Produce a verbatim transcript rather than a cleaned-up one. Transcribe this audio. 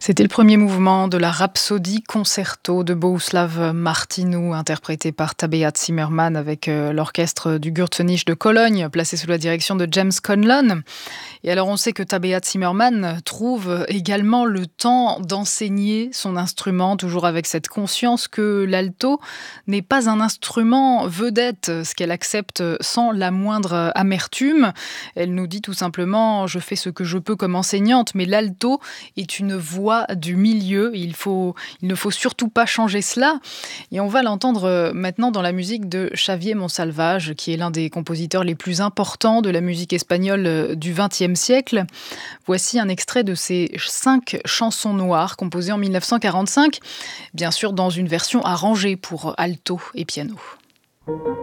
C'était le premier mouvement de la Rhapsodie concerto de Bohuslav Martinu, interprété par Tabea Zimmermann avec euh, l'orchestre du Gürzenich de Cologne, placé sous la direction de James Conlon. Et alors on sait que Tabea Zimmermann trouve également le temps d'enseigner son instrument, toujours avec cette conscience que l'alto n'est pas un instrument vedette, ce qu'elle accepte sans la moindre amertume. Elle nous dit tout simplement « je fais ce que je peux comme enseignante », mais l'alto est une voix du milieu. Il, faut, il ne faut surtout pas changer cela. Et on va l'entendre maintenant dans la musique de Xavier Monsalvage, qui est l'un des compositeurs les plus importants de la musique espagnole du vingtième siècle. Voici un extrait de ses cinq chansons noires composées en mille neuf cent quarante-cinq, bien sûr dans une version arrangée pour alto et piano.